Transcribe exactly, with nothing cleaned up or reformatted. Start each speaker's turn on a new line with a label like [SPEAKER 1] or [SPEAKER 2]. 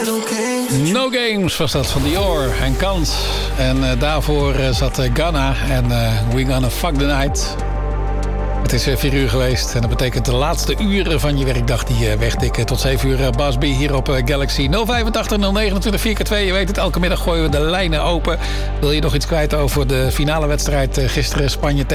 [SPEAKER 1] No Games was dat van Dior en Kant. En uh, daarvoor uh, zat uh, Ghana en uh, We Gonna Fuck the Night. Het is uh, vier uur geweest en dat betekent de laatste uren van je werkdag die uh, wegdikken. Tot zeven uur uh, Bas B hier op uh, Galaxy nul vijfentachtig nul negenentwintig vier keer twee. Je weet het, elke middag gooien we de lijnen open. Wil je nog iets kwijt over de finale wedstrijd uh, gisteren Spanje tegen